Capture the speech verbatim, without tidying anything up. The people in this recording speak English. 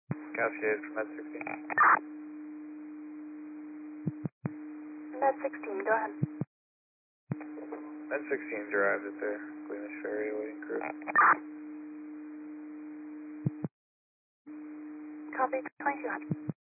Cascade from Med sixteen. Med sixteen, go ahead. Med sixteen's arrived at the Gleamish Ferry awaiting crew. Copy twenty-two hundred.